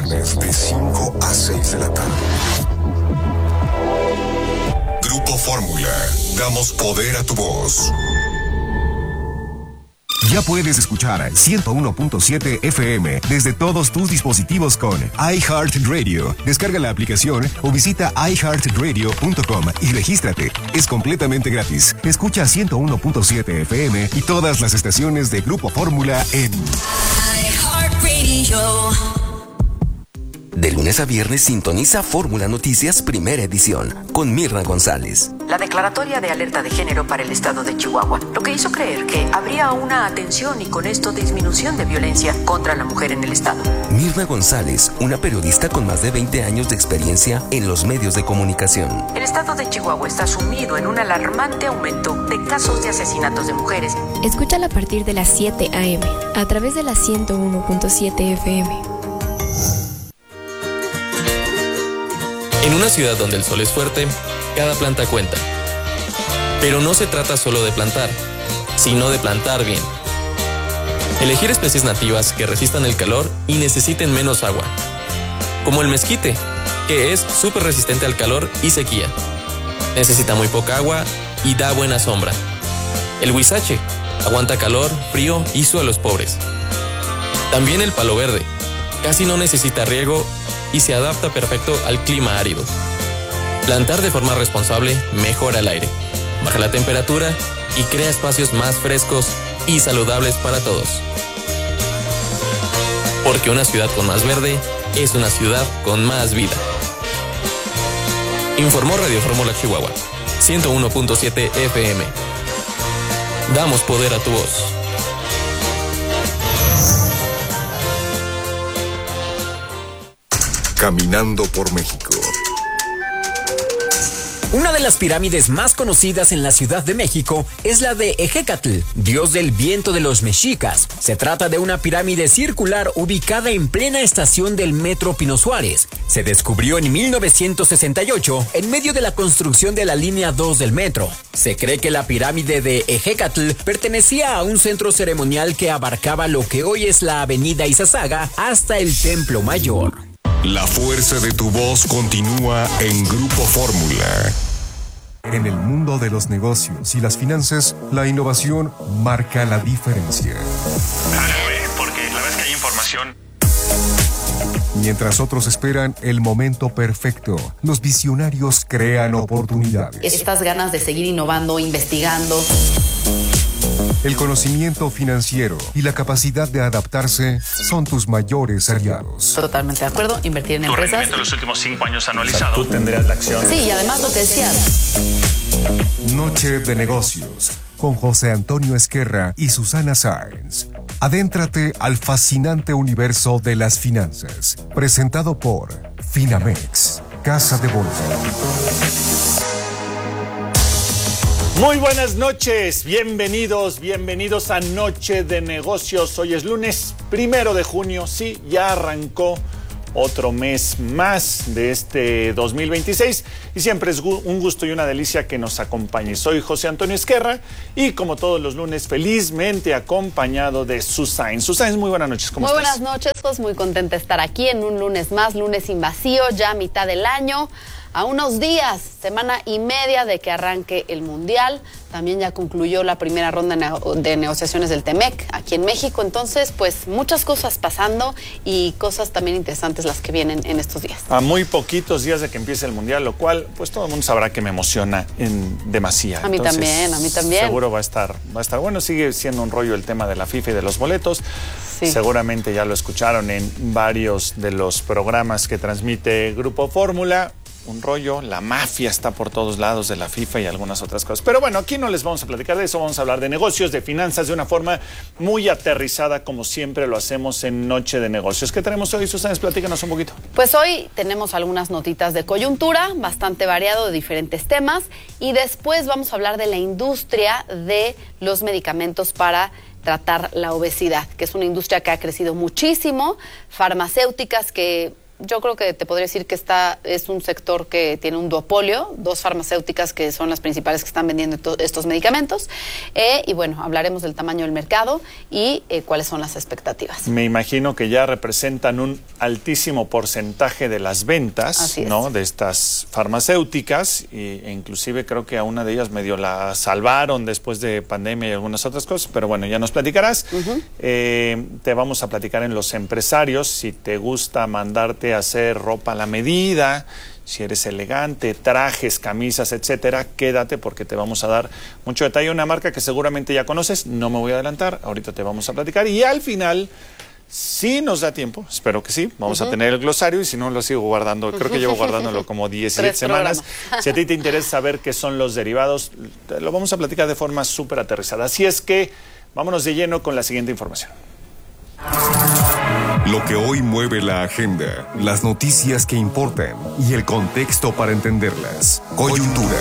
viernes de 5 a 6 de la tarde. Grupo Fórmula. Damos poder a tu voz. Ya puedes escuchar 101.7 FM desde todos tus dispositivos con iHeartRadio. Descarga la aplicación o visita iHeartRadio.com y regístrate. Es completamente gratis. Escucha 101.7 FM y todas las estaciones de Grupo Fórmula en iHeartRadio. De lunes a viernes sintoniza Fórmula Noticias Primera Edición con Mirna González. La declaratoria de alerta de género para el estado de Chihuahua, lo que hizo creer que habría una atención y con esto disminución de violencia contra la mujer en el estado. Mirna González, una periodista con más de 20 años de experiencia en los medios de comunicación. El estado de Chihuahua está sumido en un alarmante aumento de casos de asesinatos de mujeres. Escúchala a partir de las 7 a.m. a través de la 101.7 FM. En una ciudad donde el sol es fuerte, cada planta cuenta. Pero no se trata solo de plantar, sino de plantar bien. Elegir especies nativas que resistan el calor y necesiten menos agua. Como el mezquite, que es súper resistente al calor y sequía. Necesita muy poca agua y da buena sombra. El huizache aguanta calor, frío y suelos pobres. También el palo verde, casi no necesita riego y se adapta perfecto al clima árido. Plantar de forma responsable mejora el aire, baja la temperatura y crea espacios más frescos y saludables para todos. Porque una ciudad con más verde es una ciudad con más vida. Informó Radio Fórmula Chihuahua, 101.7 FM. Damos poder a tu voz. Caminando por México. Una de las pirámides más conocidas en la Ciudad de México es la de Ejecatl, dios del viento de los mexicas. Se trata de una pirámide circular ubicada en plena estación del Metro Pino Suárez. Se descubrió en 1968 en medio de la construcción de la línea 2 del metro. Se cree que la pirámide de Ejecatl pertenecía a un centro ceremonial que abarcaba lo que hoy es la avenida Izazaga hasta el Templo Mayor. La fuerza de tu voz continúa en Grupo Fórmula. En el mundo de los negocios y las finanzas, la innovación marca la diferencia. Porque la verdad es que hay información. Mientras otros esperan el momento perfecto, los visionarios crean oportunidades. Estas ganas de seguir innovando, investigando. El conocimiento financiero y la capacidad de adaptarse son tus mayores aliados. Totalmente de acuerdo, invertir en Tu empresas. rendimiento en los últimos 5 años anualizado. O sea, tú tendrías la acción. Sí, y además lo que decías. Noche de negocios con José Antonio Esquerra y Susana Sáenz. Adéntrate al fascinante universo de las finanzas. Presentado por Finamex, Casa de Bolsa. Muy buenas noches, bienvenidos a Noche de Negocios. Hoy es lunes 1 de junio, sí, ya arrancó otro mes más de este 2026 y siempre es un gusto y una delicia que nos acompañe. Soy José Antonio Esquerra y como todos los lunes felizmente acompañado de Susain. Susain, muy buenas noches, ¿cómo estás? Muy buenas noches, pues muy contenta de estar aquí en un lunes más, lunes sin vacío, ya a mitad del año. A unos días, semana y media de que arranque el Mundial. También ya concluyó la primera ronda de negociaciones del TEMEC aquí en México. Entonces, pues muchas cosas pasando y cosas también interesantes las que vienen en estos días. A muy poquitos días de que empiece el Mundial, lo cual pues todo el mundo sabrá que me emociona en demasía. A mí también. Seguro va a estar bueno. Sigue siendo un rollo el tema de la FIFA y de los boletos. Sí. Seguramente ya lo escucharon en varios de los programas que transmite Grupo Fórmula. Un rollo, la mafia está por todos lados de la FIFA y algunas otras cosas. Pero bueno, aquí no les vamos a platicar de eso, vamos a hablar de negocios, de finanzas, de una forma muy aterrizada, como siempre lo hacemos en Noche de Negocios. ¿Qué tenemos hoy, Susana? Platícanos un poquito. Pues hoy tenemos algunas notitas de coyuntura, bastante variado de diferentes temas, y después vamos a hablar de la industria de los medicamentos para tratar la obesidad, que es una industria que ha crecido muchísimo, farmacéuticas que yo creo que te podría decir que es un sector que tiene un duopolio, 2 farmacéuticas que son las principales que están vendiendo estos medicamentos. Y bueno, hablaremos del tamaño del mercado y cuáles son las expectativas. Me imagino que ya representan un altísimo porcentaje de las ventas, ¿no?, de estas farmacéuticas, e inclusive creo que a una de ellas medio la salvaron después de pandemia y algunas otras cosas, pero bueno, ya nos platicarás. Te vamos a platicar en los empresarios, si te gusta mandarte a hacer ropa a la medida, si eres elegante, trajes, camisas, etcétera, quédate porque te vamos a dar mucho detalle. Una marca que seguramente ya conoces, no me voy a adelantar, ahorita te vamos a platicar y al final, si nos da tiempo, espero que sí, vamos a tener el glosario y si no lo sigo guardando, creo que llevo guardándolo como 17 semanas. Si a ti te interesa saber qué son los derivados, lo vamos a platicar de forma súper aterrizada. Así es que vámonos de lleno con la siguiente información. Lo que hoy mueve la agenda, las noticias que importan y el contexto para entenderlas. Coyuntura.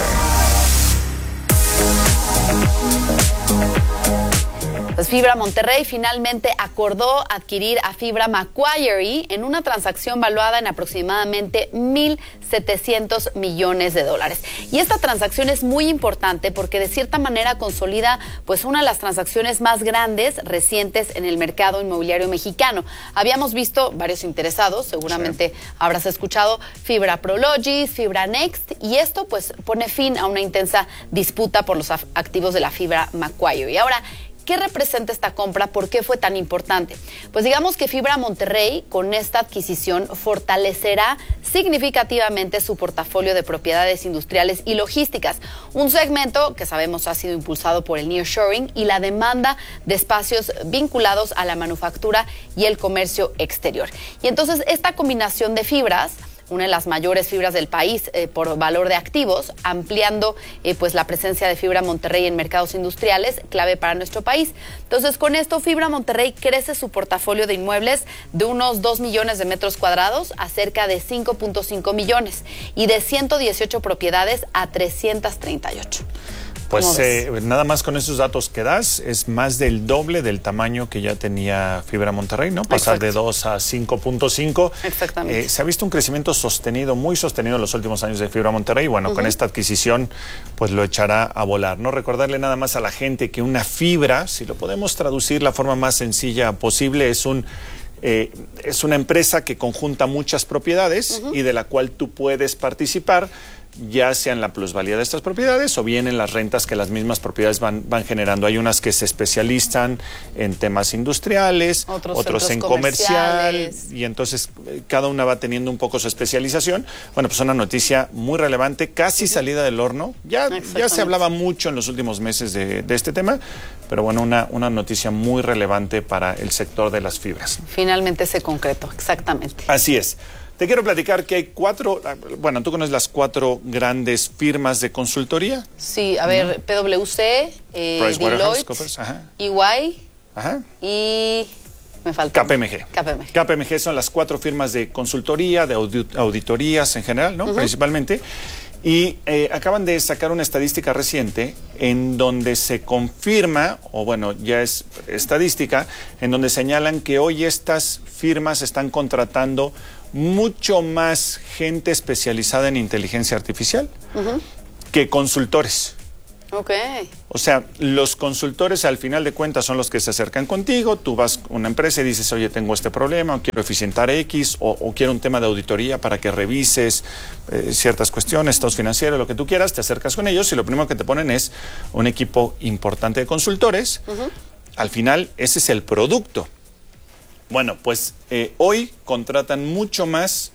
Pues Fibra Monterrey finalmente acordó adquirir a Fibra Macquarie en una transacción valuada en aproximadamente 1.700 millones de dólares. Y esta transacción es muy importante porque de cierta manera consolida pues una de las transacciones más grandes recientes en el mercado inmobiliario mexicano. Habíamos visto varios interesados, seguramente habrás escuchado Fibra Prologis, Fibra Next, y esto pues pone fin a una intensa disputa por los activos de la Fibra Macquarie. Y ahora, ¿qué representa esta compra? ¿Por qué fue tan importante? Pues digamos que Fibra Monterrey con esta adquisición fortalecerá significativamente su portafolio de propiedades industriales y logísticas, un segmento que sabemos ha sido impulsado por el nearshoring y la demanda de espacios vinculados a la manufactura y el comercio exterior. Y entonces esta combinación de fibras, una de las mayores fibras del país por valor de activos, ampliando pues la presencia de Fibra Monterrey en mercados industriales, clave para nuestro país. Entonces, con esto, Fibra Monterrey crece su portafolio de inmuebles de unos 2 millones de metros cuadrados a cerca de 5.5 millones y de 118 propiedades a 338. Pues nada más con esos datos que das, es más del doble del tamaño que ya tenía Fibra Monterrey, ¿no? Pasar de 2 a 5.5. Exactamente. Se ha visto un crecimiento sostenido, muy sostenido en los últimos años de Fibra Monterrey. Bueno, con esta adquisición, pues lo echará a volar, ¿no? Recordarle nada más a la gente que una fibra, si lo podemos traducir la forma más sencilla posible, es una empresa que conjunta muchas propiedades y de la cual tú puedes participar, ya sea en la plusvalía de estas propiedades o bien en las rentas que las mismas propiedades van generando. Hay unas que se especializan en temas industriales, otros en comercial, y entonces cada una va teniendo un poco su especialización. Bueno, pues una noticia muy relevante, casi salida del horno. Ya se hablaba mucho en los últimos meses de este tema, pero bueno, una noticia muy relevante para el sector de las fibras. Finalmente se concretó, exactamente. Así es. Te quiero platicar que hay 4, bueno, ¿tú conoces las 4 grandes firmas de consultoría? Sí, a ver, PwC, Deloitte, EY y me falta KPMG. KPMG son las 4 firmas de consultoría, de auditorías en general, ¿no? Principalmente. Y acaban de sacar una estadística reciente en donde se confirma, o bueno, ya es estadística, en donde señalan que hoy estas firmas están contratando mucho más gente especializada en inteligencia artificial que consultores. O sea, los consultores al final de cuentas son los que se acercan contigo, tú vas a una empresa y dices, oye, tengo este problema, o quiero eficientar X, o quiero un tema de auditoría para que revises ciertas cuestiones, estados financieros, lo que tú quieras, te acercas con ellos y lo primero que te ponen es un equipo importante de consultores. Al final, ese es el producto. Bueno, pues hoy contratan mucho más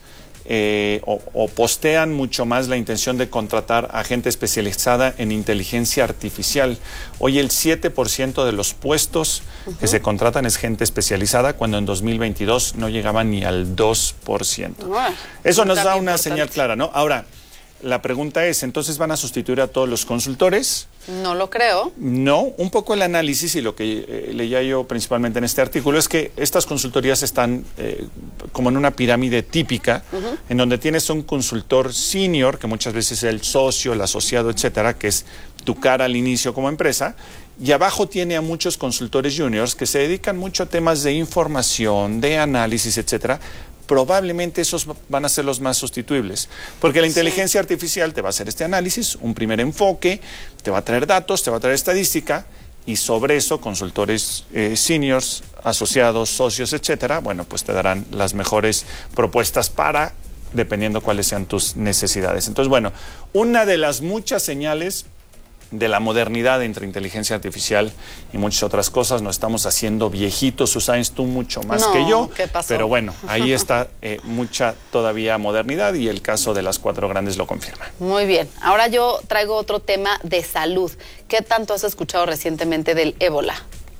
o postean mucho más la intención de contratar a gente especializada en inteligencia artificial. Hoy el 7% de los puestos que se contratan es gente especializada, cuando en 2022 no llegaban ni al 2%. Eso nos da una señal clara, ¿no? Ahora, la pregunta es, ¿entonces van a sustituir a todos los consultores? No lo creo. No, un poco el análisis y lo que leía yo principalmente en este artículo es que estas consultorías están como en una pirámide típica, en donde tienes un consultor senior, que muchas veces es el socio, el asociado, etcétera, que es tu cara al inicio como empresa, y abajo tiene a muchos consultores juniors que se dedican mucho a temas de información, de análisis, etcétera, probablemente esos van a ser los más sustituibles, porque la inteligencia artificial te va a hacer este análisis, un primer enfoque, te va a traer datos, te va a traer estadística, y sobre eso consultores seniors, asociados, socios, etcétera, bueno, pues te darán las mejores propuestas dependiendo cuáles sean tus necesidades. Entonces, bueno, una de las muchas señales de la modernidad entre inteligencia artificial y muchas otras cosas, nos estamos haciendo viejitos, Susáez, tú mucho más que yo, ¿qué pasó? Pero bueno, ahí está mucha todavía modernidad y el caso de las 4 grandes lo confirma. Muy bien, ahora yo traigo otro tema de salud. ¿Qué tanto has escuchado recientemente del ébola?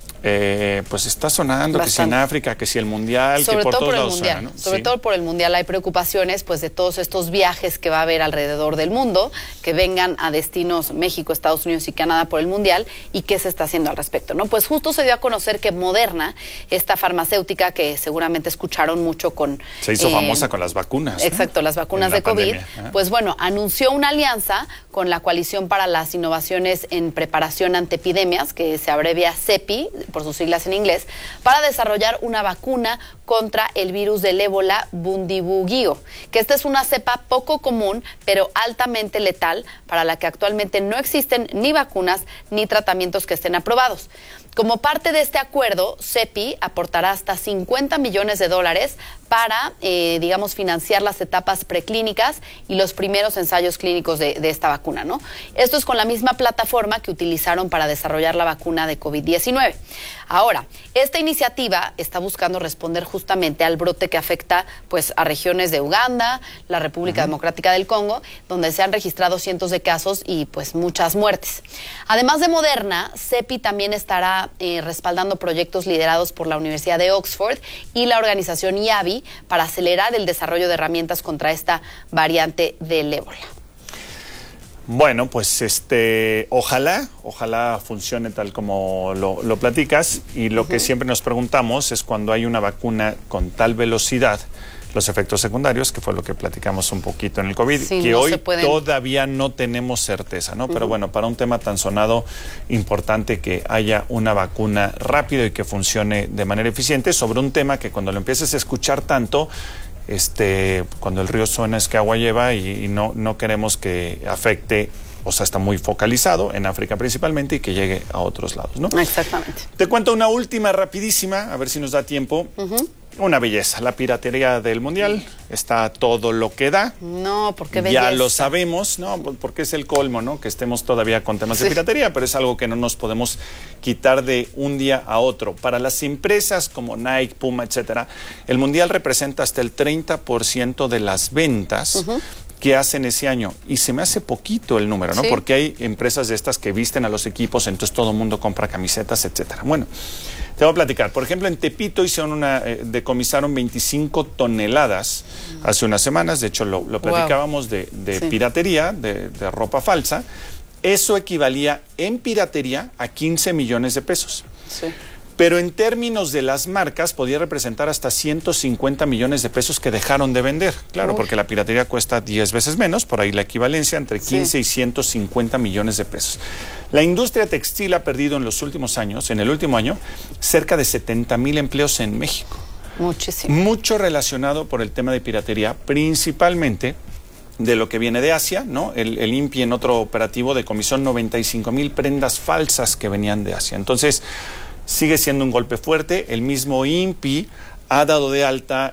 Pues está sonando, bastante. Que si en África, que si el Mundial, sobre que por todo todos por el lados mundial, suena, ¿no? sobre sí. todo por el Mundial hay preocupaciones pues de todos estos viajes que va a haber alrededor del mundo, que vengan a destinos México, Estados Unidos y Canadá por el Mundial, y qué se está haciendo al respecto, ¿no? Pues justo se dio a conocer que Moderna, esta farmacéutica que seguramente escucharon mucho con... Se hizo famosa con las vacunas. Exacto, las vacunas de COVID. Pandemia. Pues bueno, anunció una alianza con la Coalición para las Innovaciones en Preparación ante Epidemias, que se abrevia CEPI, por sus siglas en inglés, para desarrollar una vacuna contra el virus del ébola Bundibugyo, que esta es una cepa poco común, pero altamente letal, para la que actualmente no existen ni vacunas ni tratamientos que estén aprobados. Como parte de este acuerdo, CEPI aportará hasta $50 millones para, digamos, financiar las etapas preclínicas y los primeros ensayos clínicos de esta vacuna, ¿no? Esto es con la misma plataforma que utilizaron para desarrollar la vacuna de COVID-19. Ahora, esta iniciativa está buscando responder justamente al brote que afecta, pues, a regiones de Uganda, la República Democrática del Congo, donde se han registrado cientos de casos y, pues, muchas muertes. Además de Moderna, CEPI también estará respaldando proyectos liderados por la Universidad de Oxford y la organización IAVI para acelerar el desarrollo de herramientas contra esta variante del ébola. Bueno, pues ojalá funcione tal como lo platicas, y lo que siempre nos preguntamos es cuando hay una vacuna con tal velocidad, los efectos secundarios, que fue lo que platicamos un poquito en el COVID, sí, que no hoy se pueden... todavía no tenemos certeza, ¿no? Pero bueno, para un tema tan sonado, importante que haya una vacuna rápido y que funcione de manera eficiente sobre un tema que cuando lo empieces a escuchar tanto, cuando el río suena es que agua lleva, y no queremos que afecte, o sea, está muy focalizado en África principalmente, y que llegue a otros lados, ¿no? Exactamente. Te cuento una última rapidísima, a ver si nos da tiempo. Una belleza, la piratería del Mundial está todo lo que da. No, porque belleza. Ya lo sabemos, ¿no? Porque es el colmo, ¿no? Que estemos todavía con temas de piratería, pero es algo que no nos podemos quitar de un día a otro. Para las empresas como Nike, Puma, etcétera, el Mundial representa hasta el 30% de las ventas que hacen ese año, y se me hace poquito el número, ¿no? Sí. Porque hay empresas de estas que visten a los equipos, entonces todo el mundo compra camisetas, etcétera. Bueno, te voy a platicar. Por ejemplo, en Tepito hicieron decomisaron 25 toneladas hace unas semanas. De hecho, lo platicábamos de piratería, de ropa falsa. Eso equivalía en piratería a 15 millones de pesos. Sí. Pero en términos de las marcas podía representar hasta 150 millones de pesos que dejaron de vender. Claro, porque la piratería cuesta 10 veces menos, por ahí la equivalencia entre 15 y 150 millones de pesos. La industria textil ha perdido en los últimos años, en el último año, cerca de 70,000 empleos en México. Muchísimo. Mucho relacionado por el tema de piratería, principalmente de lo que viene de Asia, ¿no? El INPI en otro operativo decomisó 95,000 prendas falsas que venían de Asia. Entonces, sigue siendo un golpe fuerte. El mismo INPI ha dado de alta